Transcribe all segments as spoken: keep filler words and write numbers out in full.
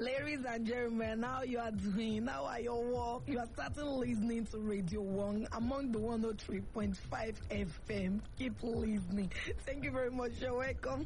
Ladies and gentlemen, how you are doing? How are your work? You are starting listening to Radio One among the one oh three point five F M. Keep listening. Thank you very much. You're welcome.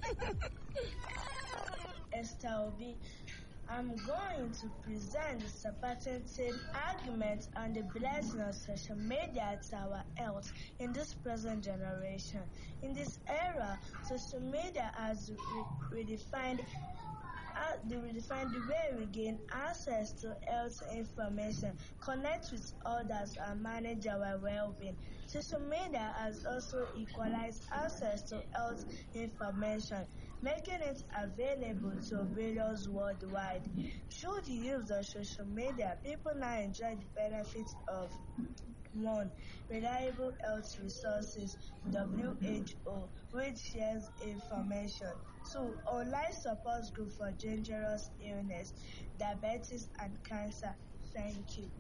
Esther Obi. I'm going to present the substantive argument on the blessing of social media to our health in this present generation. In this era, social media has re- redefined uh, the redefined the way we gain access to health information, connect with others, and manage our well-being. Social media has also equalized access to health information, making it available to billions worldwide. Through the use of social media, people now enjoy the benefits of one. Reliable health resources, W H O, which shares information. Two. Online support group for dangerous illness, diabetes and cancer. Thank you.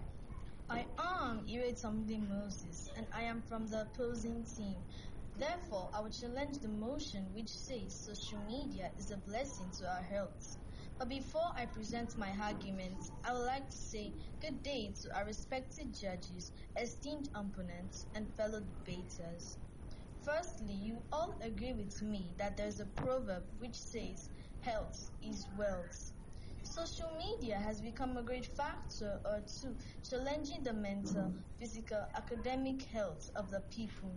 I am Iretamde Moses, and I am from the opposing team. Therefore, I will challenge the motion which says social media is a blessing to our health. But before I present my argument, I would like to say good day to our respected judges, esteemed opponents, and fellow debaters. Firstly, you all agree with me that there is a proverb which says health is wealth. Social media has become a great factor or two challenging the mental, physical, academic health of the people.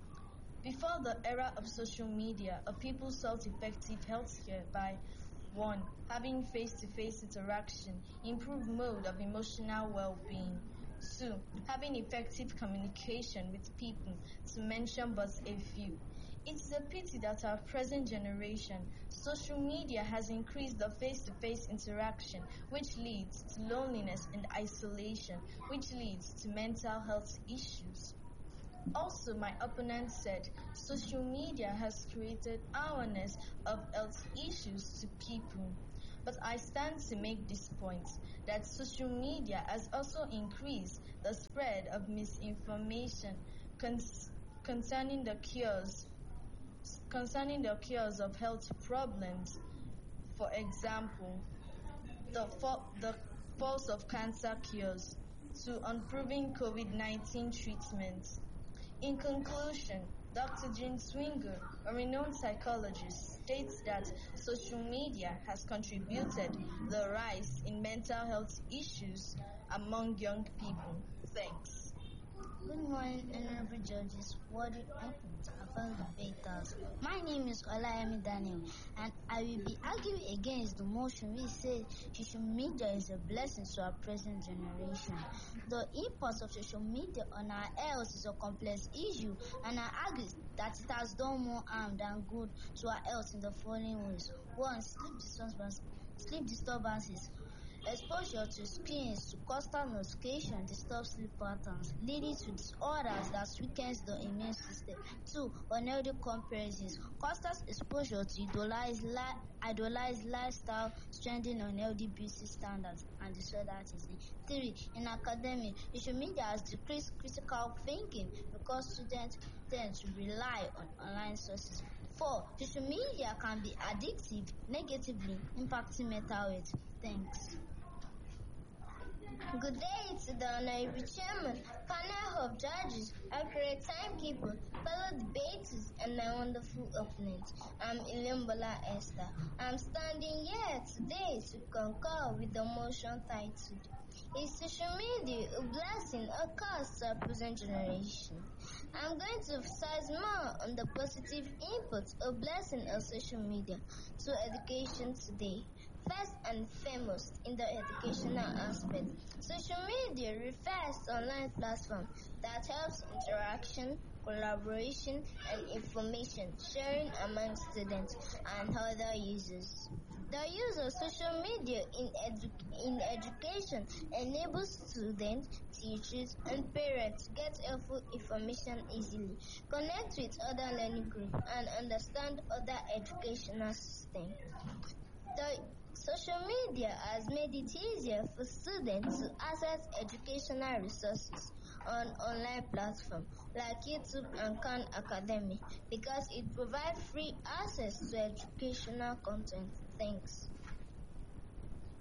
Before the era of social media, a people sought effective healthcare by one. Having face-to-face interaction, improved mode of emotional well-being. two. Having effective communication with people, to mention but a few. It is a pity that our present generation, social media has increased the face-to-face interaction, which leads to loneliness and isolation, which leads to mental health issues. Also, my opponent said social media has created awareness of health issues to people. But I stand to make this point that social media has also increased the spread of misinformation cons- concerning the cures concerning the cures of health problems. For example, the, fo- the false of cancer cures to unproven COVID nineteen treatments. In conclusion, Doctor Jean Swinger, a renowned psychologist, states that social media has contributed the rise in mental health issues among young people. Thanks. Good morning, honorable judges, worthy opponents, and fellow debaters. My name is Olayemi Daniel, and I will be arguing against the motion which says social media is a blessing to our present generation. The impact of social media on our health is a complex issue, and I argue that it has done more harm than good to our health in the following ways. One, sleep disturbances. Sleep disturbances. Exposure to screens to constant notification disturbs sleep patterns, leading to disorders that weakens the immune system. Two, unhealthy comparisons. Constant exposure to idolized, li- idolized lifestyle, strengthening unhealthy beauty standards and disorderism. Three, in academic, social media has decreased critical thinking because students tend to rely on online sources. Four, social media can be addictive, negatively impacting mental health. Thanks. Good day to the honorable chairman, panel of judges, accurate timekeeper, fellow debaters, and my wonderful opponents. I'm Ilimbola Esther. I'm standing here today to concur with the motion titled, "Is social media a blessing or curse to our present generation?" I'm going to emphasize more on the positive input or blessing of social media to education today. First and foremost, in the educational aspect, social media refers to online platforms that helps interaction, collaboration, and information sharing among students and other users. The use of social media in, edu- in education enables students, teachers, and parents to get helpful information easily, connect with other learning groups, and understand other educational systems. The social media has made it easier for students to access educational resources on online platforms like YouTube and Khan Academy because it provides free access to educational content. Thanks.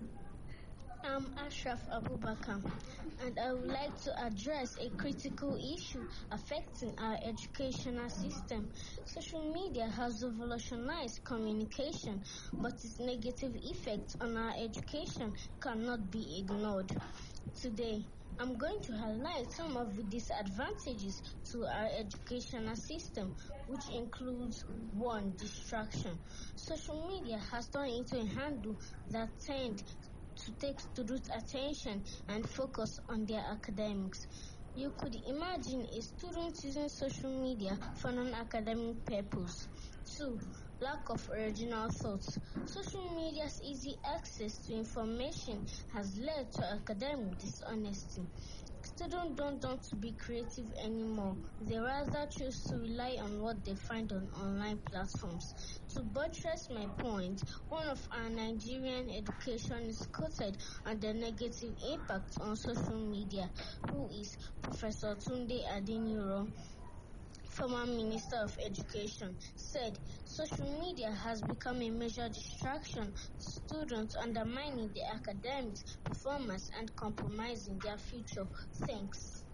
I'm Ashraf Abubakar, and I would like to address a critical issue affecting our educational system. Social media has revolutionized communication, but its negative effects on our education cannot be ignored. Today, I'm going to highlight some of the disadvantages to our educational system, which includes one, distraction. Social media has turned into a handle that tends to take students' attention and focus on their academics. You could imagine a student using social media for non-academic purpose. Two, lack of original thoughts. Social media's easy access to information has led to academic dishonesty. Students don't want to be creative anymore. They rather choose to rely on what they find on online platforms. To buttress my point, one of our Nigerian educationists quoted on the negative impact on social media, who is Professor Tunde Adeniro, former Minister of Education, said social media has become a major distraction to students, undermining their academic performance and compromising their future. Thanks.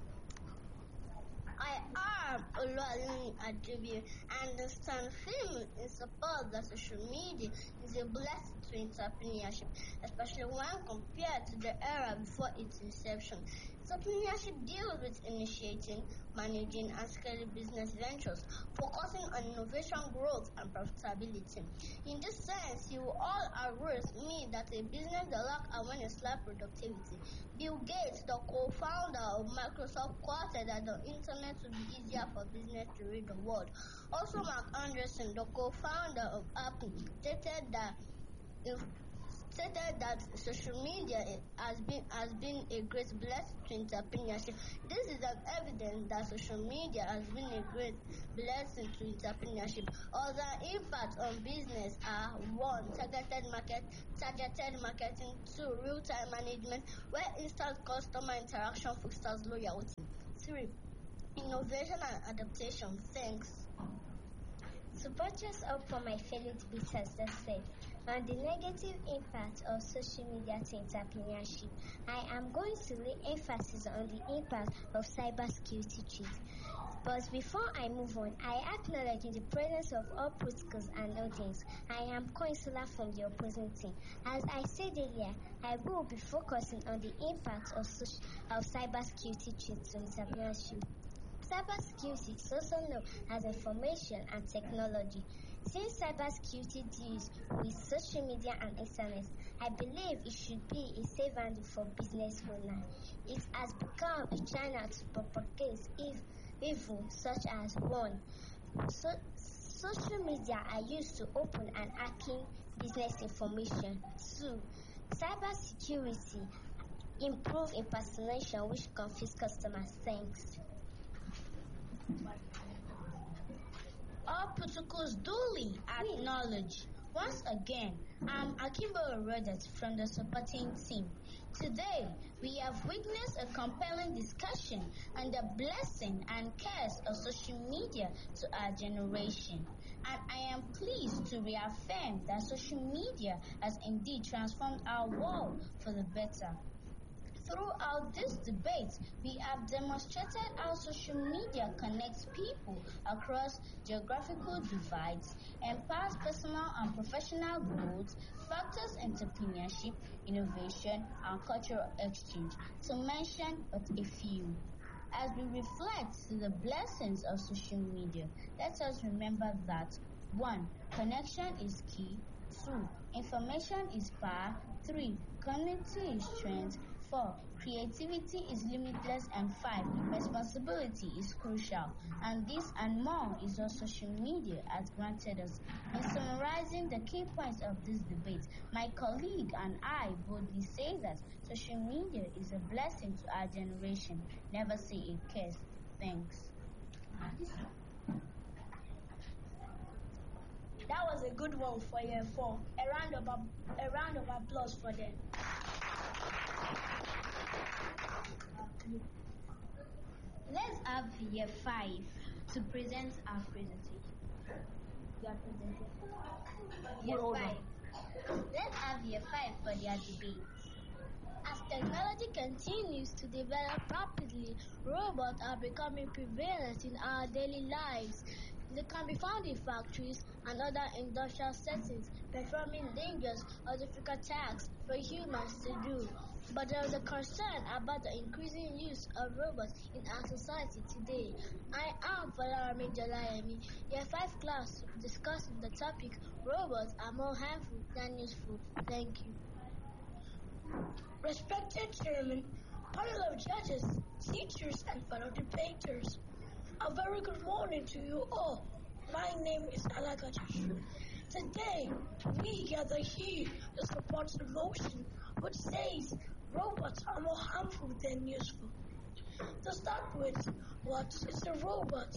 I am Oluwalumi Adebi. I understand film in support that social media is a blessing to entrepreneurship, especially when compared to the era before its inception. Entrepreneurship deals with initiating, managing, and scaling business ventures, focusing on innovation, growth, and profitability. In this sense, you will all agree with me that a business that lacks awareness lacks productivity. Bill Gates, the co-founder of Microsoft, quoted that the internet would be easier for business to read the world. Also, Mark Anderson, the co-founder of Apple, stated that if stated that social media has been has been a great blessing to entrepreneurship. This is an evidence that social media has been a great blessing to entrepreneurship. Other impacts on business are one, targeted market, targeted marketing, two, real-time management, where instant customer interaction fosters loyalty. Three, innovation and adaptation. Thanks. To purchase up for my fellow debaters that said, on the negative impact of social media to entrepreneurship, I am going to lay emphasis on the impact of cybersecurity threats. But before I move on, I acknowledge in the presence of all protocols and audience, I am Koinsula from the opposing team. As I said earlier, I will be focusing on the impact of, social, of cybersecurity threats to entrepreneurship. Cybersecurity is also known as information and technology. Since cybersecurity deals with social media and internet, I believe it should be a safe handle for business owners. It has become a channel to propagate evil such as one, so, social media are used to open and hacking business information. Two, cybersecurity improve impersonation which confuse customers. Thanks. All protocols duly acknowledged. Once again, I'm Akimbo Rodet from the supporting team. Today, we have witnessed a compelling discussion on the blessing and curse of social media to our generation. And I am pleased to reaffirm that social media has indeed transformed our world for the better. Throughout this debate, we have demonstrated how social media connects people across geographical divides, empowers personal and professional growth, fosters entrepreneurship, innovation, and cultural exchange, to mention but a few. As we reflect to the blessings of social media, let us remember that one. Connection is key. two. Information is power. three. Community is strength. four. Creativity is limitless. And five. Responsibility is crucial. And this and more is what social media has granted us. In summarizing the key points of this debate, my colleague and I boldly say that social media is a blessing to our generation. Never say a curse. Thanks. That was a good one for year four. A round of a round of applause for them. Let's have year five to present our presentation. Year five. Let's have Year five for their debate. As technology continues to develop rapidly, robots are becoming prevalent in our daily lives. They can be found in factories and other industrial settings, performing dangerous or difficult tasks for humans to do. But there is a concern about the increasing use of robots in our society today. I am Falarami Jalayemi, Year five class, discussing the topic robots are more harmful than useful. Thank you. Respected Chairman, panel of judges, teachers, and fellow debaters, a very good morning to you all. My name is Alagajash. Today, we gather here to support the motion which says robots are more harmful than useful. To start with, what is a robot?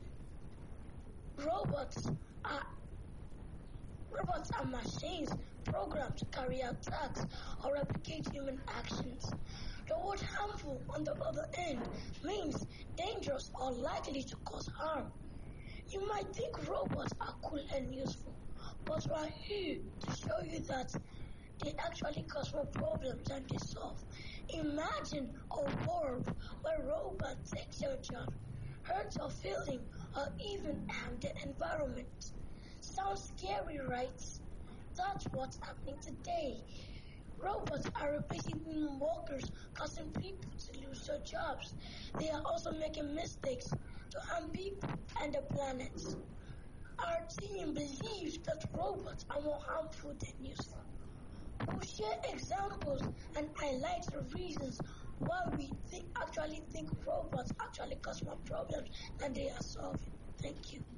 Robots are robots are machines programmed to carry out tasks or replicate human actions. The word harmful on the other end means dangerous or likely to cause harm. You might think robots are cool and useful, but we're here to show you that they actually cause more problems than they solve. Imagine a world where robots take your job, hurt your feeling, or even harm the environment. Sounds scary, right? That's what's happening today. Robots are replacing human workers, causing people to lose their jobs. They are also making mistakes to harm people and the planet. Our team believes that robots are more harmful than useful. We'll share examples and highlight the reasons why we think, actually think robots actually cause more problems than they are solving. Thank you.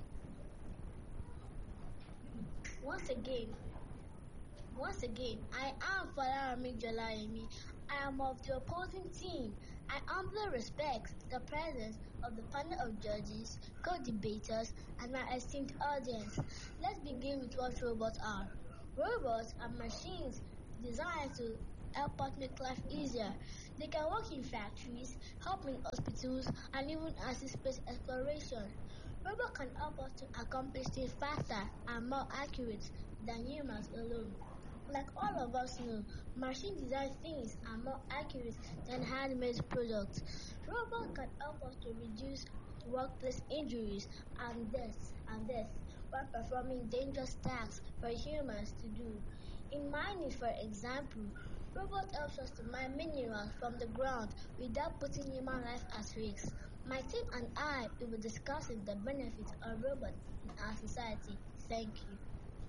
Once again, once again, I am Falarami Jalayemi. I am of the opposing team. I humbly respect the presence of the panel of judges, co-debaters, and my esteemed audience. Let's begin with what robots are. Robots are machines designed to help us make life easier. They can work in factories, help in hospitals, and even assist space exploration. Robots can help us to accomplish things faster and more accurate than humans alone. Like all of us know, machine designed things are more accurate than handmade products. Robots can help us to reduce workplace injuries and deaths and deaths while performing dangerous tasks for humans to do. In mining, for example, robot helps us to mine minerals from the ground without putting human life at risk. My team and I will be discussing the benefits of robots in our society. Thank you.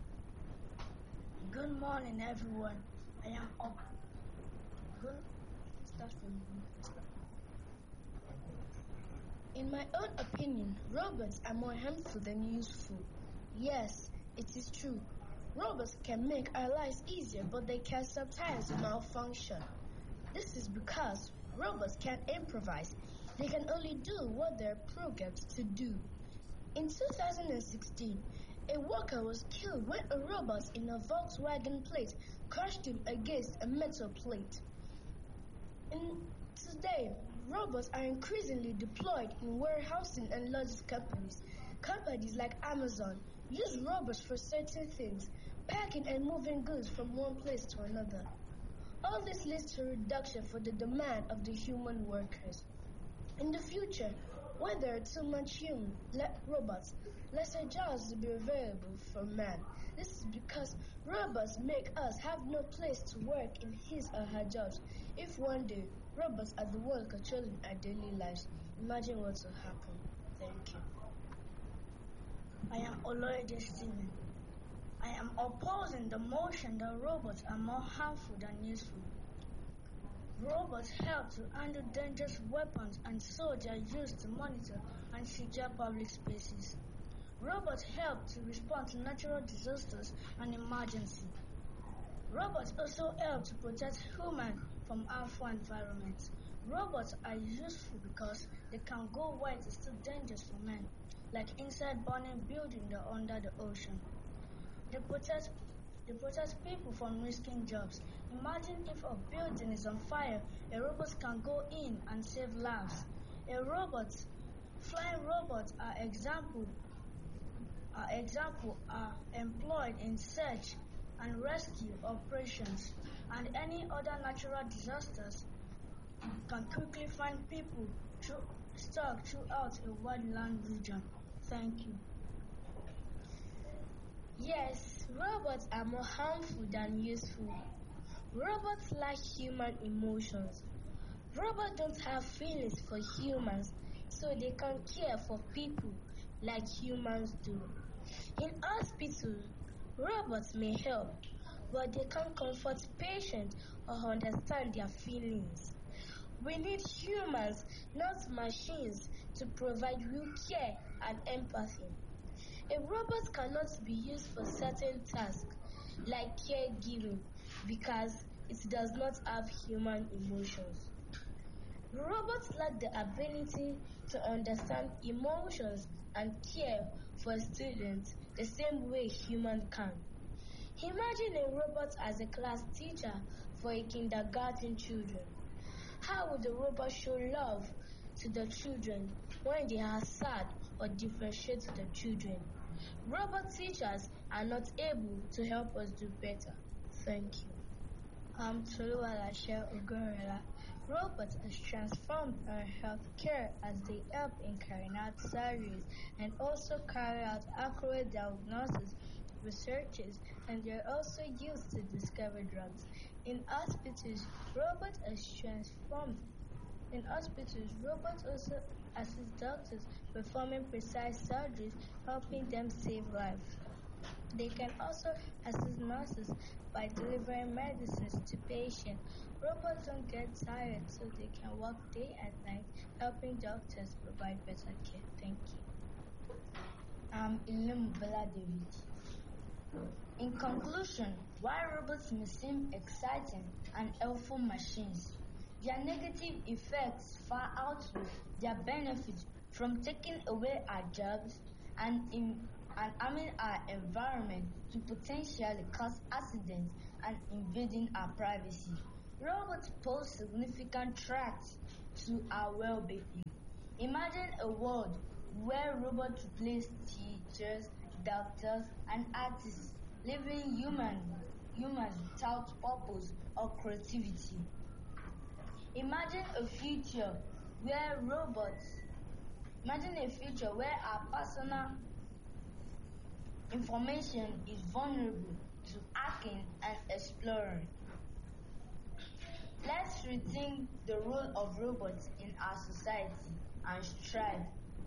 Good morning, everyone. I am up. Good. Start from you. In my own opinion, robots are more harmful than useful. Yes, it is true. Robots can make our lives easier, but they can sometimes malfunction. This is because robots can't improvise. They can only do what they're programmed to do. In two thousand sixteen, a worker was killed when a robot in a Volkswagen plate crashed him against a metal plate. In today, robots are increasingly deployed in warehousing and logistics companies. Companies like Amazon use robots for certain things, packing and moving goods from one place to another. All this leads to a reduction for the demand of the human workers. In the future, when there are too much human le- robots, lesser jobs will be available for man. This is because robots make us have no place to work in his or her jobs. If one day robots are the ones controlling our daily lives, imagine what will happen. Thank you. I am Oloyede Stephen. I am opposing the motion that robots are more harmful than useful. Robots help to handle dangerous weapons and soldiers used to monitor and secure public spaces. Robots help to respond to natural disasters and emergencies. Robots also help to protect humans from harmful environments. Robots are useful because they can go where it is still dangerous for men, like inside burning buildings or under the ocean. They protect They protect people from risking jobs. Imagine if a building is on fire, a robot can go in and save lives. A robot, flying robots are example, are example are employed in search and rescue operations, and any other natural disasters can quickly find people through, stuck throughout a wide land region. Thank you. Yes, robots are more harmful than useful. Robots lack human emotions. Robots don't have feelings for humans, so they can't care for people like humans do. In hospitals, robots may help, but they can't comfort patients or understand their feelings. We need humans, not machines, to provide real care and empathy. A robot cannot be used for certain tasks, like caregiving, because it does not have human emotions. Robots lack the ability to understand emotions and care for students the same way humans can. Imagine a robot as a class teacher for a kindergarten children. How would the robot show love to the children when they are sad or differentiate the children? Robot teachers are not able to help us do better. Thank you. I'm Toluwalashe Ogorela. Robots has transformed our healthcare as they help in carrying out surgeries and also carry out accurate diagnosis researches, and they are also used to discover drugs. In hospitals, robots has transformed. In hospitals, robots also assist doctors performing precise surgeries, helping them save lives. They can also assist nurses by delivering medicines to patients. Robots don't get tired, so they can work day and night, helping doctors provide better care. Thank you. I'm Ilimubela David. In conclusion, while robots may seem exciting and helpful machines, their negative effects far outweigh their benefits, from taking away our jobs and, in, and harming our environment to potentially cause accidents and invading our privacy. Robots pose significant threats to our well-being. Imagine a world where robots replace teachers, doctors, and artists, leaving human, humans without purpose or creativity. Imagine a future where robots, imagine a future where our personal information is vulnerable to hacking and exploring. Let's rethink the role of robots in our society and strive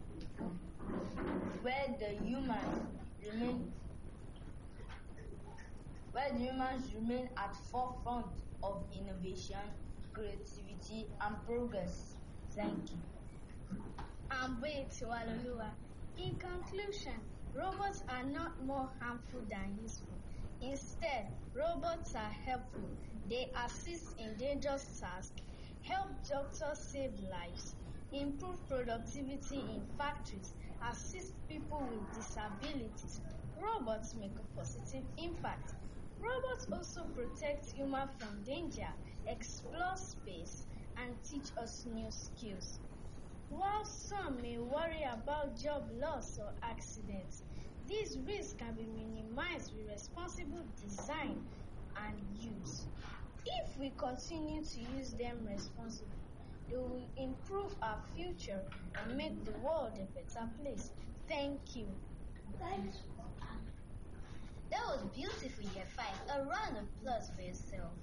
where the humans remain where the humans remain at forefront of innovation, creativity, and progress. Thank you. I'm Boyeti Waloluwa. In conclusion, robots are not more harmful than useful. Instead, robots are helpful. They assist in dangerous tasks, help doctors save lives, improve productivity in factories, assist people with disabilities. Robots make a positive impact. Robots also protect humans from danger, explore space, and teach us new skills. While some may worry about job loss or accidents, these risks can be minimized with responsible design and use. If we continue to use them responsibly, they will improve our future and make the world a better place. Thank you. Thanks. That was beautiful, year five. A round of applause for yourself.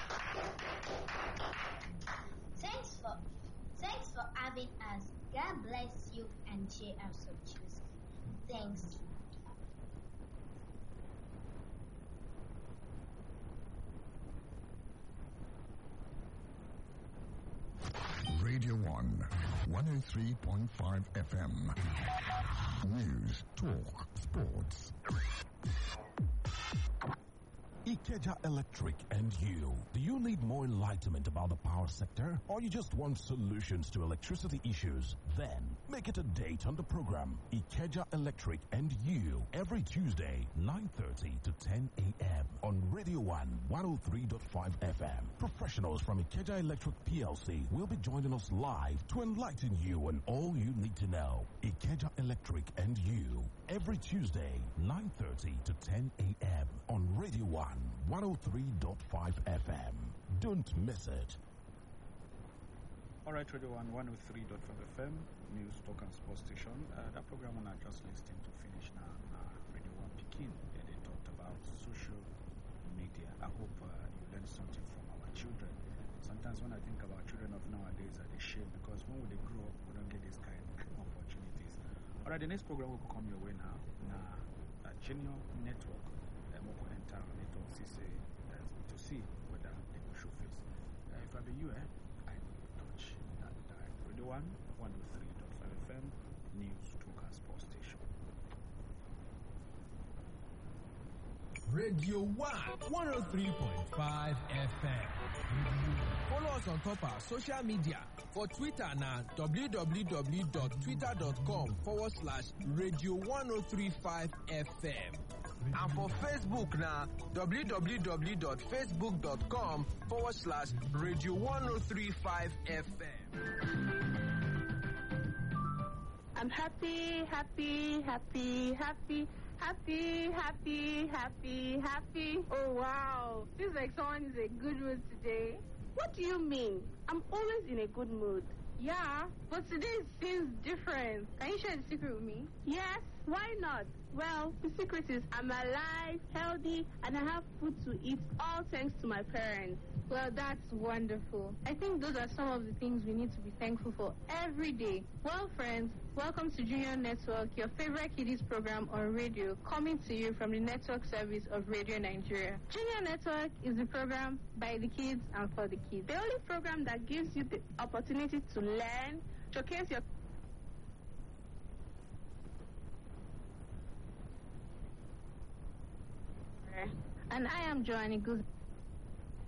Thanks for thanks for having us. God bless you and cheer us up, Tuesday. Thanks. Radio One, one oh three point five F M. News, talk, sports. Ikeja Electric and you. Do you need more enlightenment about the power sector, or you just want solutions to electricity issues? Then make it a date on the program Ikeja Electric and you every Tuesday, nine thirty to ten a.m. on Radio One, one oh three point five F M. Professionals from Ikeja Electric P L C will be joining us live to enlighten you on all you need to know. Ikeja Electric and you. every Tuesday, nine thirty to ten a.m. on Radio one, one oh three point five F M. Don't miss it. All right, Radio one, one oh three point five F M, News, Talk and Sports Station. Uh, that program when I just listened to finish now, uh, Radio one Pekin, where they talked about social media. I hope uh, you learned something from our children. Sometimes when I think about children of nowadays, I they shame because when they grow up, we don't get this kind of opportunities. All right, the next program will come your way now. Now, uh, Junior Network, uh, we will enter our network to see, uh, to see whether they will show face. Uh, if I be you, eh? Radio one, one oh three point five F M, News, Talk and Sports Station. Radio one, one oh three point five F M. Follow us on top our social media. For Twitter now, www.twitter.com forward slash Radio one oh three five F M. And for Facebook now, www.facebook.com forward slash Radio one oh three five F M. I'm happy, happy, happy, happy, happy, happy, happy, happy. Oh wow, feels like someone is in a good mood today. What do you mean? I'm always in a good mood. Yeah, but today seems different. Can you share the secret with me? Yes, why not? Well, the secret is I'm alive, healthy, and I have food to eat, all thanks to my parents. Well, that's wonderful. I think those are some of the things we need to be thankful for every day. Well, friends, welcome to Junior Network, your favorite kiddies program on radio, coming to you from the network service of Radio Nigeria. Junior Network is the program by the kids and for the kids. The only program that gives you the opportunity to learn, showcase your and I am Joanny Good.